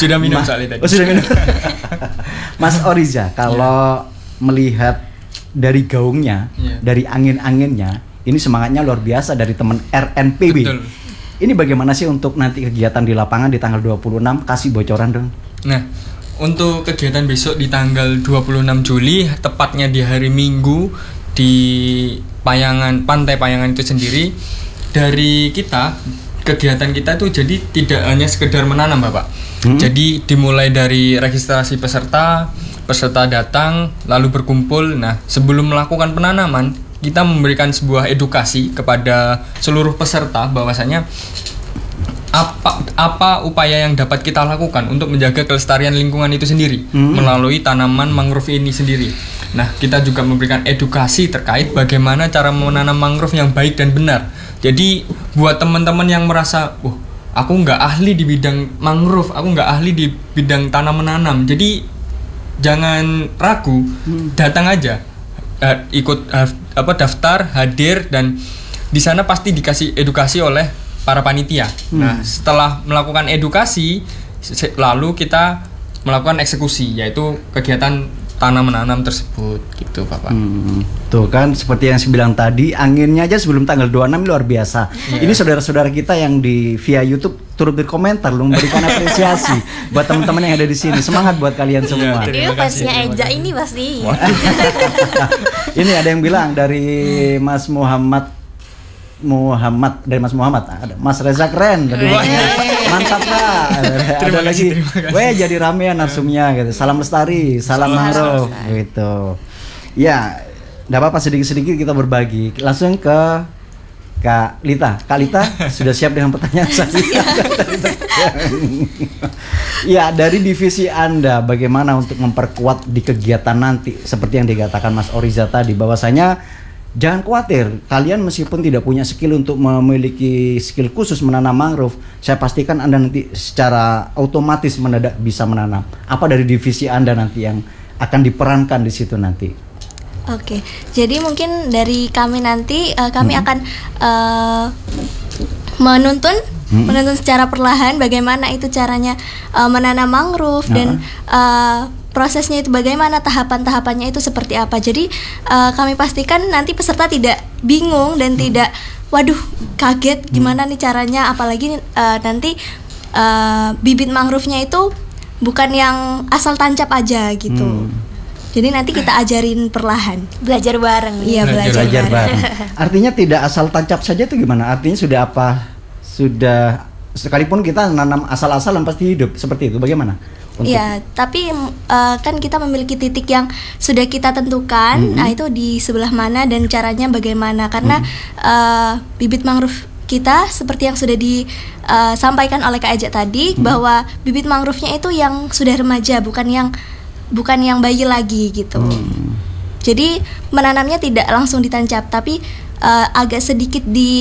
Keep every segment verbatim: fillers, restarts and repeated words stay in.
Sudah minum Ma- soalnya tadi. Oh, sudah minum. Mas Oriza, kalau melihat dari gaungnya, yeah. dari angin-anginnya, ini semangatnya luar biasa dari teman R N P B. Betul. Ini bagaimana sih untuk nanti kegiatan di lapangan di tanggal dua puluh enam? Kasih bocoran dong. Nah, untuk kegiatan besok di tanggal dua puluh enam Juli, tepatnya di hari Minggu di Payangan, Pantai Payangan itu sendiri, dari kita, kegiatan kita itu jadi tidak hanya sekedar menanam, Bapak. Hmm? Jadi dimulai dari registrasi peserta, peserta datang, lalu berkumpul. Nah, sebelum melakukan penanaman, kita memberikan sebuah edukasi kepada seluruh peserta bahwasanya apa apa upaya yang dapat kita lakukan untuk menjaga kelestarian lingkungan itu sendiri hmm. melalui tanaman mangrove ini sendiri. Nah, kita juga memberikan edukasi terkait bagaimana cara menanam mangrove yang baik dan benar. Jadi buat teman-teman yang merasa, "Wah, aku nggak ahli di bidang mangrove, aku nggak ahli di bidang tanam menanam." Jadi jangan ragu, hmm. datang aja, uh, ikut uh, apa daftar, hadir, dan di sana pasti dikasih edukasi oleh para panitia. Hmm. Nah, setelah melakukan edukasi, lalu kita melakukan eksekusi, yaitu kegiatan tanam menanam tersebut, gitu, Bapak. Hmm. Tuh kan, seperti yang saya bilang tadi, anginnya aja sebelum tanggal dua puluh enam luar biasa. Yeah. Ini saudara-saudara kita yang di via YouTube turut berkomentar, lu memberikan apresiasi buat teman-teman yang ada di sini. Semangat buat kalian semua. Dia fansnya Eja ini pasti. Ini ada yang bilang dari Mas Muhammad Muhammad dari Mas Muhammad, ada Mas Reza keren tadi, mantap Pak. Ada lagi, weh jadi ramean narsumnya gitu. Salam lestari, salam mangrove gitu. Ya, enggak apa-apa, sedikit-sedikit kita berbagi. Langsung ke Kak Lita. Kak Lita sudah siap dengan pertanyaan saya? Ya, dari divisi Anda bagaimana untuk memperkuat di kegiatan nanti seperti yang dikatakan Mas Oriza tadi, bahwasanya jangan khawatir, kalian meskipun tidak punya skill untuk memiliki skill khusus menanam mangrove, saya pastikan Anda nanti secara otomatis mendadak bisa menanam. Apa dari divisi Anda nanti yang akan diperankan di situ nanti? Oke, jadi mungkin dari kami nanti uh, kami hmm. akan uh, menuntun hmm. menuntun secara perlahan bagaimana itu caranya uh, menanam mangrove uh-huh. dan uh, prosesnya itu bagaimana, tahapan-tahapannya itu seperti apa. Jadi uh, kami pastikan nanti peserta tidak bingung dan hmm. tidak waduh kaget gimana hmm. nih caranya, apalagi uh, nanti uh, bibit mangrove-nya itu bukan yang asal tancap aja gitu. Hmm. Jadi nanti kita ajarin perlahan, belajar bareng. Iya, belajar, belajar bareng. bareng. Artinya tidak asal tancap saja itu gimana? Artinya sudah apa? Sudah sekalipun kita nanam asal-asalan pasti hidup seperti itu. Bagaimana? Iya, tapi uh, kan kita memiliki titik yang sudah kita tentukan. Mm-hmm. Nah, itu di sebelah mana dan caranya bagaimana? Karena mm-hmm. uh, bibit mangrove kita seperti yang sudah disampaikan uh, oleh Kak Eja tadi, mm-hmm. bahwa bibit mangrove-nya itu yang sudah remaja, bukan yang bukan yang bayi lagi gitu. Mm. Jadi menanamnya tidak langsung ditancap, tapi uh, agak sedikit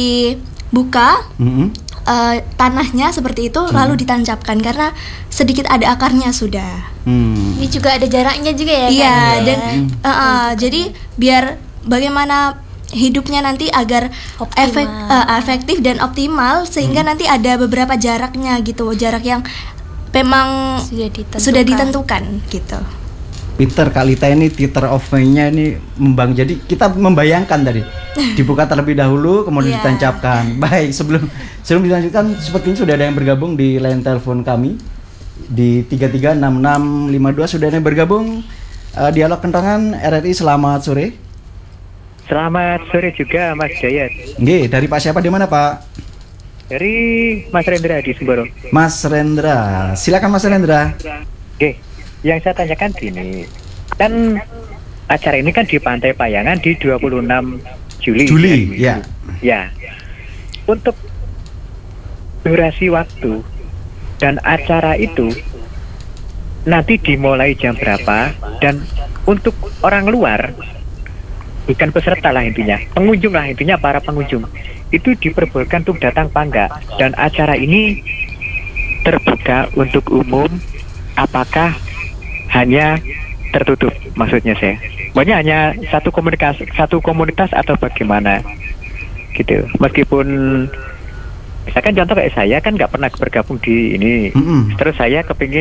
dibuka. Mm-hmm. Uh, tanahnya seperti itu hmm. lalu ditancapkan karena sedikit ada akarnya sudah. Hmm. Ini juga ada jaraknya juga ya. Iya kan? dan uh, uh, jadi biar bagaimana hidupnya nanti agar efek, uh, efektif dan optimal sehingga hmm. nanti ada beberapa jaraknya gitu, jarak yang memang sudah ditentukan, sudah ditentukan gitu. Peter, Kak Lita ini Twitter of May-nya ini membang. Jadi kita membayangkan tadi dibuka terlebih dahulu kemudian yeah. ditancapkan. Baik, sebelum sebelum dilanjutkan sepertinya sudah ada yang bergabung di line telepon kami di tiga tiga enam enam lima dua. Sudah ada yang bergabung uh, Dialog Kentongan R R I. Selamat sore. Selamat sore juga Mas Dayat. Nggih, dari Pak siapa, di mana Pak? Dari Mas Rendra di Semboro. Mas Rendra, silakan Mas Rendra. Oke. Yang saya tanyakan gini, kan acara ini kan di Pantai Payangan di dua puluh enam Juli. Juli, ya. Ya. Untuk durasi waktu dan acara itu nanti dimulai jam berapa, dan untuk orang luar, bukan peserta lah intinya, pengunjung lah intinya, para pengunjung itu diperbolehkan untuk datang apa enggak, dan acara ini terbuka untuk umum, apakah hanya tertutup, maksudnya saya. Pokoknya hanya satu komunitas, satu komunitas atau bagaimana, gitu. Meskipun, misalkan contoh kayak saya kan nggak pernah bergabung di ini, mm-hmm. terus saya kepingin